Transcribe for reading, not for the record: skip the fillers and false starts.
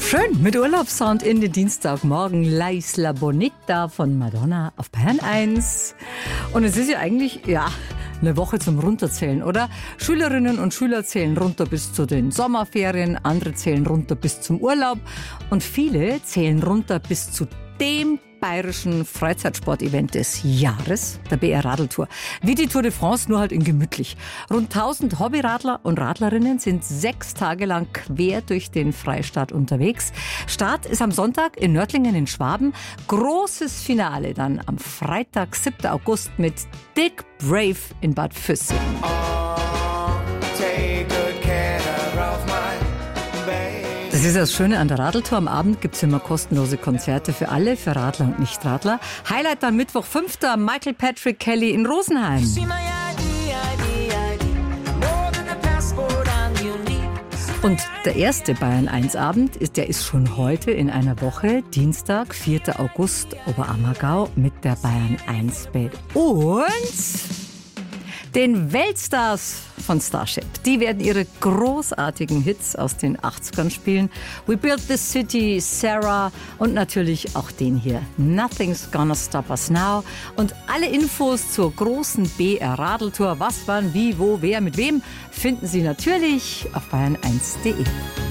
Schön mit Urlaubssound in den Dienstagmorgen. La Isla Bonita von Madonna auf Bayern 1. Und es ist ja eigentlich, eine Woche zum Runterzählen, oder? Schülerinnen und Schüler zählen runter bis zu den Sommerferien, andere zählen runter bis zum Urlaub und viele zählen runter bis zu dem bayerischen Freizeitsportevent des Jahres, der BR Radeltour. Wie die Tour de France, nur halt in gemütlich. Rund 1000 Hobbyradler und Radlerinnen sind 6 Tage lang quer durch den Freistaat unterwegs. Start ist am Sonntag in Nördlingen in Schwaben. Großes Finale dann am Freitag, 7. August mit Dick Brave in Bad Füssing. Das ist das Schöne an der Radeltour. Am Abend gibt es immer kostenlose Konzerte für alle, für Radler und Nicht-Radler. Highlight dann Mittwoch 5. Michael Patrick Kelly in Rosenheim. Und der erste Bayern 1 Abend ist schon heute in einer Woche, Dienstag, 4. August, Oberammergau mit der Bayern 1 Band. Und den Weltstars von Starship. Die werden ihre großartigen Hits aus den 80ern spielen. We Built This City, Sarah und natürlich auch den hier. Nothing's Gonna Stop Us Now. Und alle Infos zur großen BR Radeltour, was, wann, wie, wo, wer, mit wem, finden Sie natürlich auf bayern1.de.